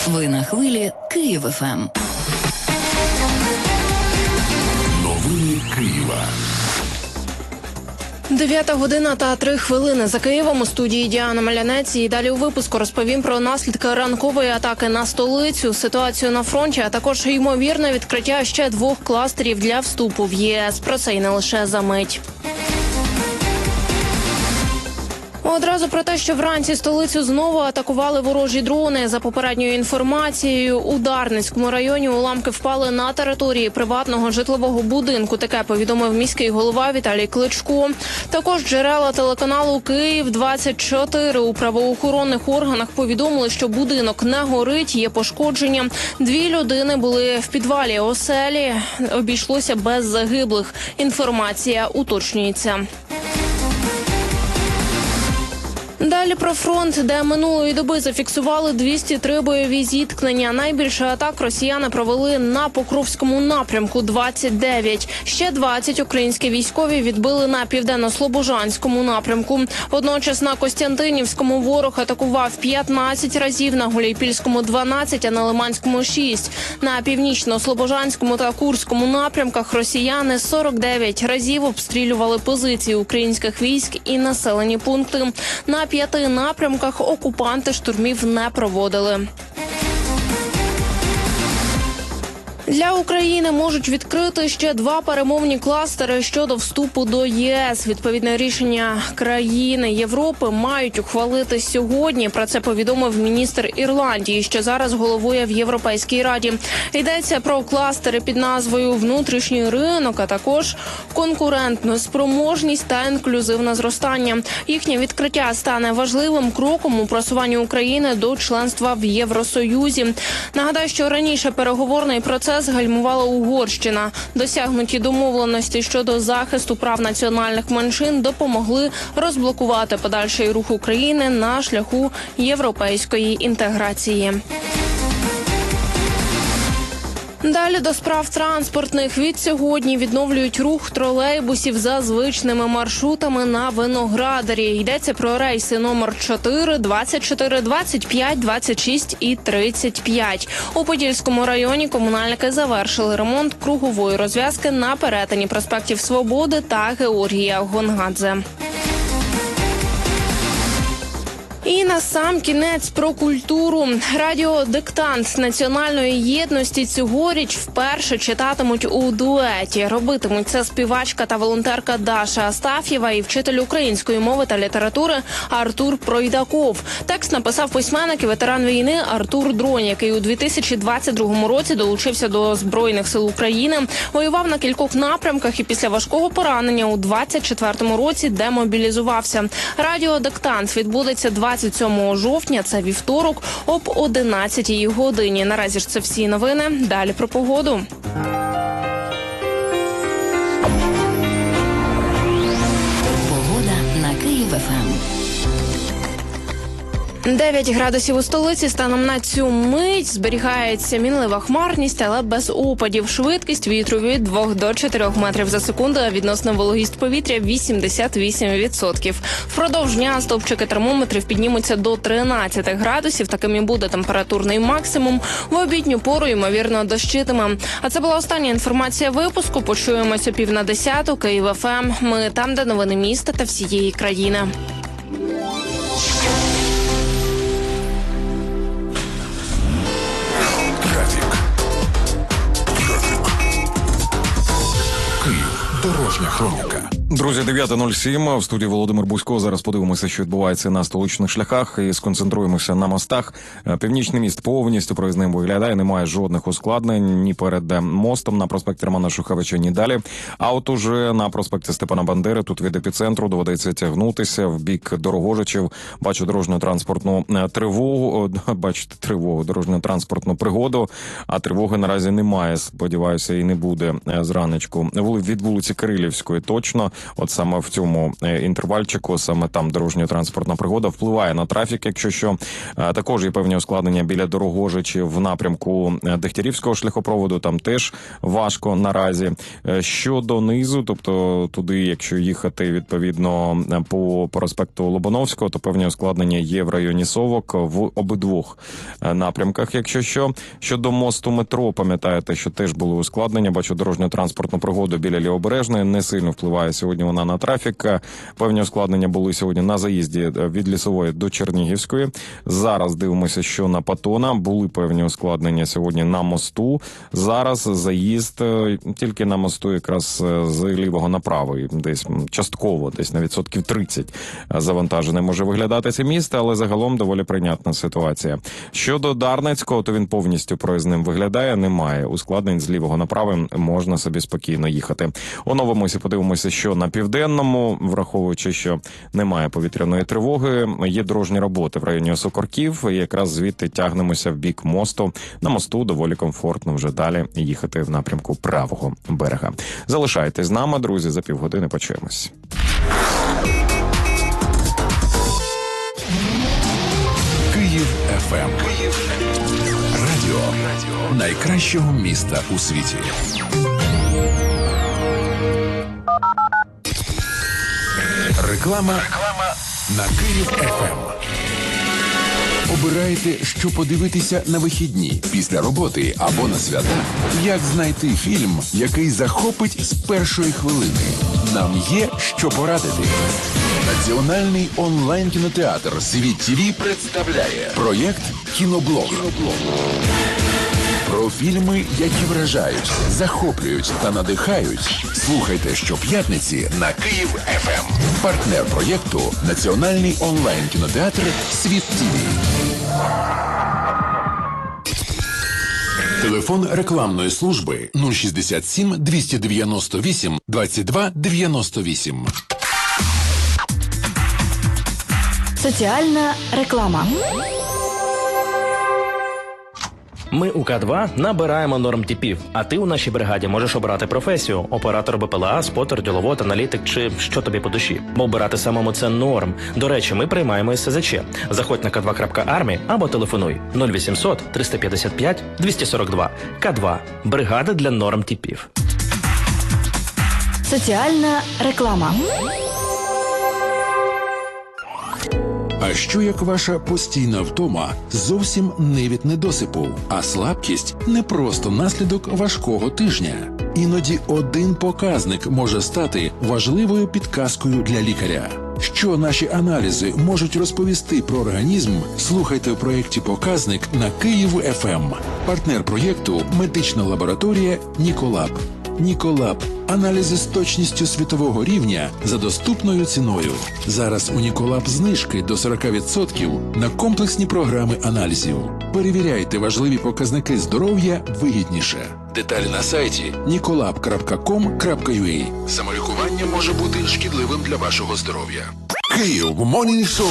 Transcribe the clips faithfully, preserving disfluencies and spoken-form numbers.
Ви на хвилі Київ еф ем. Новини Києва. Дев'ята година та три хвилини. За Києвом у студії Діана Малянець. І далі у випуску розповім про наслідки ранкової атаки на столицю, ситуацію на фронті, а також ймовірне відкриття ще двох кластерів для вступу в ЄС. Про це й не лише за мить. Одразу про те, що вранці столицю знову атакували ворожі дрони. За попередньою інформацією, у Дарницькому районі уламки впали на території приватного житлового будинку. Таке повідомив міський голова Віталій Кличко. Також джерела телеканалу Київ двадцять чотири у правоохоронних органах повідомили, що будинок не горить, є пошкодження. Дві людини були в підвалі оселі. Обійшлося без загиблих. Інформація уточнюється. Далі про фронт, де минулої доби зафіксували двісті три бойові зіткнення. Найбільше атак росіяни провели на Покровському напрямку – двадцять дев'ять. Ще двадцять українські військові відбили на Південно-Слобожанському напрямку. Водночас на Костянтинівському ворог атакував п'ятнадцять разів, на Гуляйпільському – дванадцять, а на Лиманському – шість. На Північно-Слобожанському та Курському напрямках росіяни сорок дев'ять разів обстрілювали позиції українських військ і населені пункти. На п'яти напрямках окупанти штурмів не проводили. Для України можуть відкрити ще два перемовні кластери щодо вступу до ЄС. Відповідне рішення країни Європи мають ухвалити сьогодні. Про це повідомив міністр Ірландії, що зараз головує в Європейській раді. Йдеться про кластери під назвою «Внутрішній ринок», а також «Конкурентна спроможність» та «Інклюзивне зростання». Їхнє відкриття стане важливим кроком у просуванні України до членства в Євросоюзі. Нагадаю, що раніше переговорний процес гальмувала Угорщина. Досягнуті домовленості щодо захисту прав національних меншин допомогли розблокувати подальший рух України на шляху європейської інтеграції. Далі до справ транспортних. Від сьогодні відновлюють рух тролейбусів за звичними маршрутами на Виноградарі. Йдеться про рейси номер чотири, двадцять чотири, двадцять п'ять, двадцять шість і тридцять п'ять. У Подільському районі комунальники завершили ремонт кругової розв'язки на перетині проспектів Свободи та Георгія Гонгадзе. І на сам кінець про культуру. Радіодиктант національної єдності цьогоріч вперше читатимуть у дуеті. Робитимуть це співачка та волонтерка Даша Астаф'єва і вчитель української мови та літератури Артур Пройдаков. Текст написав письменник і ветеран війни Артур Дронь, який у дві тисячі двадцять другому році долучився до Збройних сил України, воював на кількох напрямках і після важкого поранення у двадцять четвертому році демобілізувався. Радіодиктант відбудеться двадцять сьомого жовтня, це вівторок, об одинадцятій годині. Наразі ж це всі новини. Далі про погоду. Погода на Київ еф ем. дев'ять градусів у столиці. Станом на цю мить зберігається мінлива хмарність, але без опадів. Швидкість вітру від двох до чотирьох метрів за секунду, а відносна вологість повітря вісімдесят вісім відсотків. Впродовж дня стовпчики термометрів піднімуться до тринадцяти градусів. Таким і буде температурний максимум. В обідню пору, ймовірно, дощитиме. А це була остання інформація випуску. Почуємося пів на десяту. Київ еф ем. Ми там, де новини міста та всієї країни. Дорожня хроніка. Друзі, дев'ята нуль сім, в студії Володимир Бузько. Зараз подивимося, що відбувається на столичних шляхах, і сконцентруємося на мостах. Північний міст повністю проїзним виглядає, немає жодних ускладнень ні перед мостом на проспекті Романа Шухевича, ні далі. А от уже на проспекті Степана Бандери, тут від епіцентру, доведеться тягнутися в бік Дорогожичів. Бачу дорожньо-транспортну тривогу, бачите тривогу, дорожньо-транспортну пригоду, а тривоги наразі немає, сподіваюся, і не буде зранечку. Від вулиці Кирилівської точно. от саме в цьому інтервальчику, саме там дорожньо-транспортна пригода впливає на трафік, якщо що. Також є певні ускладнення біля Дорогожичі в напрямку Дегтярівського шляхопроводу, там теж важко наразі. Щодо низу, тобто туди, якщо їхати відповідно по проспекту Лобановського, то певні ускладнення є в районі Совок в обидвох напрямках, якщо що. Щодо мосту метро, пам'ятаєте, що теж були ускладнення, бачу дорожньо-транспортну пригоду біля Лівобережної, не сильно впливає сьогодні вона на трафік. Певні ускладнення були сьогодні на заїзді від Лісової до Чернігівської. Зараз дивимося, що на Патона. Були певні ускладнення сьогодні на мосту. Зараз заїзд тільки на мосту якраз з лівого на правий, десь частково, десь на відсотків тридцять завантажений може виглядати це місто, але загалом доволі прийнятна ситуація. Щодо Дарницького, то він повністю проїзним виглядає, немає ускладнень з лівого на правий, можна собі спокійно їхати. Оновимося, подивимося, що на Південному, враховуючи, що немає повітряної тривоги, є дорожні роботи в районі Осокорків, і якраз звідти тягнемося в бік мосту. На мосту доволі комфортно вже далі їхати в напрямку правого берега. Залишайтесь з нами, друзі, за півгодини почуємось. Київ еф ем. Київ радіо найкращого міста у світі. Реклама, Реклама на Київ еф ем. Обираєте, що подивитися на вихідні, після роботи або на свята? Як знайти фільм, який захопить з першої хвилини? Нам є що порадити. Національний онлайн-кінотеатр «Світ ТІВІ» представляє проєкт «Кіноблог». Про фільми, які вражають, захоплюють та надихають. Слухайте щоп'ятниці на Київ еф ем. Партнер проєкту – Національний онлайн-кінотеатр «Світ ТІВІ». Телефон рекламної служби нуль шістдесят сім двісті дев'яносто вісім двадцять два дев'яносто вісім. Соціальна реклама. Ми у К два набираємо нормтипів, а ти у нашій бригаді можеш обирати професію – оператор Б П Л А, спотер, діловод, аналітик чи що тобі по душі. Бо обирати самому – це норм. До речі, ми приймаємо ес зе че. Заходь на ка два крапка армі або телефонуй нуль вісімсот триста п'ятдесят п'ять двісті сорок два. К два – бригада для нормтипів. Соціальна реклама. А що як ваша постійна втома зовсім не від недосипу, а слабкість не просто наслідок важкого тижня? Іноді один показник може стати важливою підказкою для лікаря. Що наші аналізи можуть розповісти про організм, слухайте в проєкті «Показник» на Київ еф ем. Партнер проєкту – медична лабораторія «Ніколаб». Ніколаб. Аналізи з точністю світового рівня за доступною ціною. Зараз у Ніколаб знижки до сорок відсотків на комплексні програми аналізів. Перевіряйте важливі показники здоров'я вигідніше. Деталі на сайті ніколаб крапка ком крапка ю а. Самолікування може бути шкідливим для вашого здоров'я. Київ Морнінг Шоу.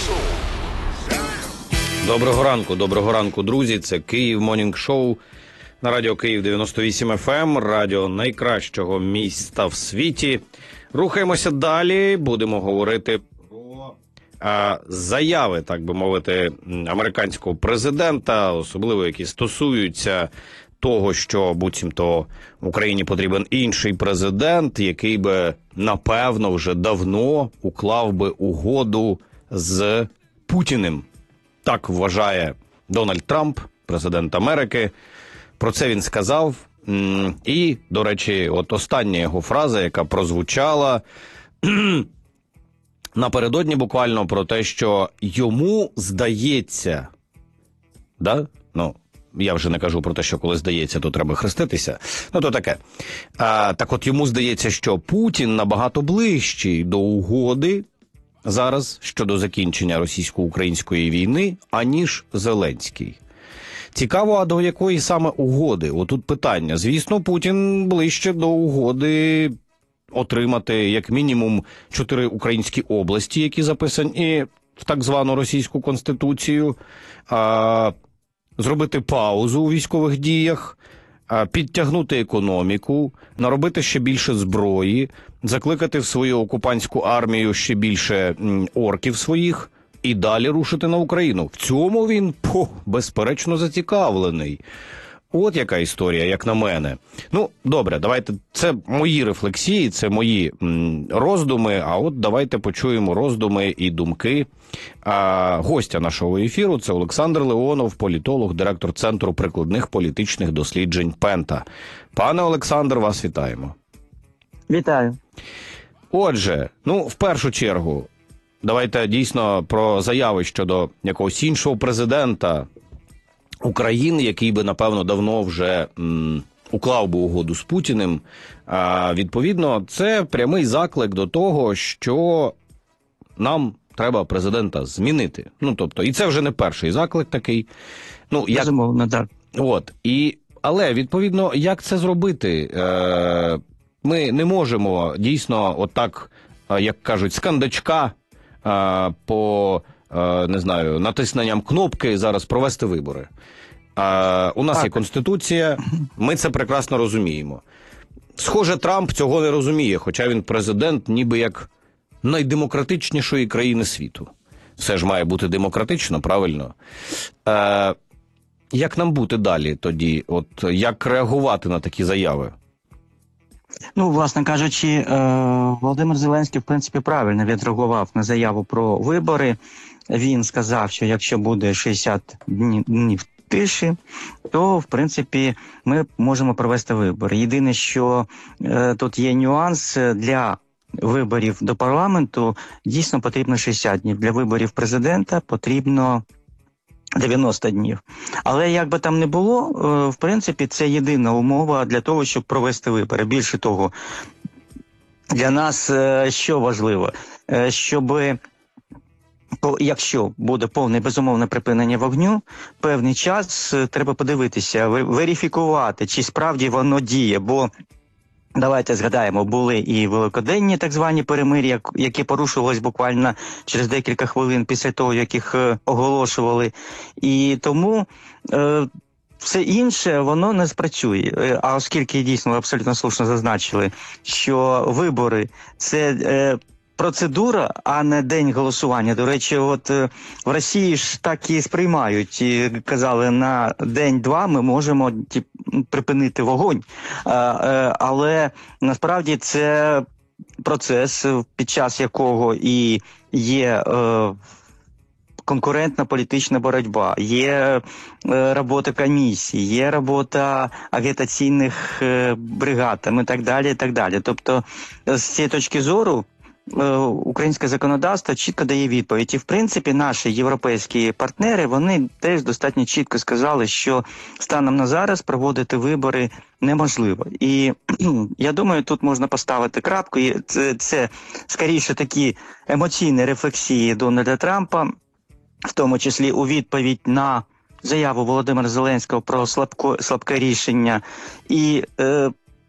Доброго ранку, доброго ранку, друзі. Це Київ Морнінг Шоу. На радіо Київ дев'яносто вісім еф ем, радіо найкращого міста в світі. Рухаємося далі, будемо говорити про а, заяви, так би мовити, американського президента, особливо які стосуються того, що буцімто Україні потрібен інший президент, який би, напевно, вже давно уклав би угоду з Путіним. Так вважає Дональд Трамп, президент Америки. Про це він сказав. І, до речі, от остання його фраза, яка прозвучала напередодні буквально про те, що йому здається, да? Ну, я вже не кажу про те, що коли здається, то треба хреститися. Ну, то таке. А, так от йому здається, що Путін набагато ближчий до угоди зараз щодо закінчення російсько-української війни, аніж Зеленський. Цікаво, а до якої саме угоди? Отут питання. Звісно, Путін ближче до угоди отримати як мінімум чотири українські області, які записані в так звану російську конституцію, а, зробити паузу у військових діях підтягнути економіку, наробити ще більше зброї, закликати в свою окупантську армію ще більше орків своїх і далі рушити на Україну. В цьому він, по, безперечно, зацікавлений. От яка історія, як на мене. Ну, добре, давайте, це мої рефлексії, це мої м, роздуми, а от давайте почуємо роздуми і думки а, гостя нашого ефіру. Це Олександр Леонов, політолог, директор Центру прикладних політичних досліджень Пента. Пане Олександр, вас вітаємо. Вітаю. Отже, ну, в першу чергу, давайте дійсно про заяви щодо якогось іншого президента України, який би, напевно, давно вже м, уклав би угоду з Путіним. А, відповідно, це прямий заклик до того, що нам треба президента змінити. Ну, тобто, і це вже не перший заклик такий. Ну, як... Безумовно, так. От, і... Але, відповідно, як це зробити? Е... Ми не можемо дійсно отак, як кажуть, з кандачка е... по... не знаю, натисненням кнопки зараз провести вибори. А, у нас так є Конституція, ми це прекрасно розуміємо. Схоже, Трамп цього не розуміє, хоча він президент ніби як найдемократичнішої країни світу. Все ж має бути демократично, правильно? А, як нам бути далі тоді? От як реагувати на такі заяви? Ну, власне кажучи, Володимир Зеленський, в принципі, правильно відреагував на заяву про вибори. Він сказав, що якщо буде шістдесят днів тиші, то, в принципі, ми можемо провести вибори. Єдине, що е, тут є нюанс, для виборів до парламенту дійсно потрібно шістдесят днів. Для виборів президента потрібно дев'яносто днів. Але як би там не було, е, в принципі, це єдина умова для того, щоб провести вибори. Більше того, для нас е, що важливо? Е, щоби Якщо буде повне безумовне припинення вогню, певний час треба подивитися, верифікувати, чи справді воно діє, бо давайте згадаємо, були і великоденні так звані перемир'я, які порушувались буквально через декілька хвилин після того, як їх оголошували, і тому е, все інше, воно не спрацює. А оскільки, дійсно, ви абсолютно слушно зазначили, що вибори – це е, процедура, а не день голосування. До речі, от в Росії ж так і сприймають. І казали, на день-два ми можемо тіп, припинити вогонь. А, але насправді це процес, під час якого і є е, конкурентна політична боротьба, є е, робота комісій, є робота агітаційних е, бригад і так далі, і так далі. Тобто, з цієї точки зору, українське законодавство чітко дає відповідь. І, в принципі, наші європейські партнери, вони теж достатньо чітко сказали, що станом на зараз проводити вибори неможливо. І я думаю, тут можна поставити крапку. І це, це скоріше такі емоційні рефлексії Дональда Трампа, в тому числі у відповідь на заяву Володимира Зеленського про слабко, слабке рішення. І е,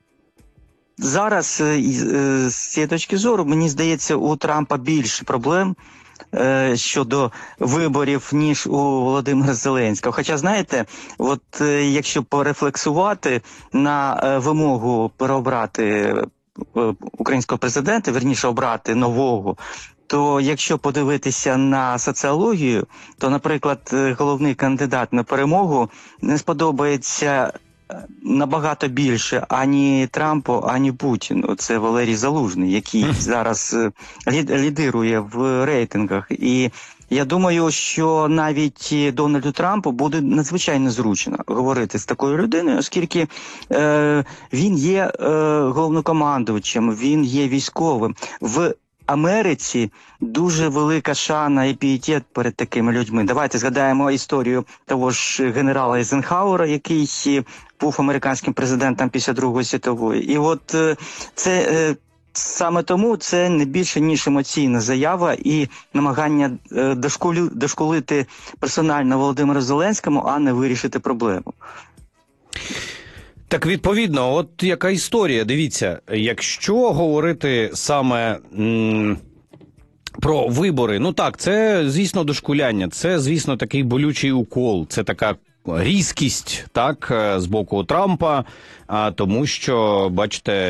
зараз, з цієї точки зору, мені здається, у Трампа більше проблем е, щодо виборів, ніж у Володимира Зеленського. Хоча, знаєте, от е, якщо порефлексувати на е, вимогу переобрати е, українського президента, вірніше обрати нового, то якщо подивитися на соціологію, то, наприклад, головний кандидат на перемогу не сподобається набагато більше ані Трампу, ані Путіну. Це Валерій Залужний, який зараз лідирує в рейтингах. І я думаю, що навіть Дональду Трампу буде надзвичайно зручно говорити з такою людиною, оскільки е, він є е, головнокомандувачем, він є військовим. В Америці дуже велика шана і пієтет перед такими людьми. Давайте згадаємо історію того ж генерала Ейзенхауера, який був американським президентом після Другої світової. І от це саме тому це не більше, ніж емоційна заява і намагання дошкули, дошкулити персонально Володимиру Зеленському, а не вирішити проблему. Так, відповідно, от яка історія, дивіться, якщо говорити саме м, про вибори, ну так, це, звісно, дошкуляння, це, звісно, такий болючий укол, це така різкість, так, з боку Трампа, а тому що, бачите,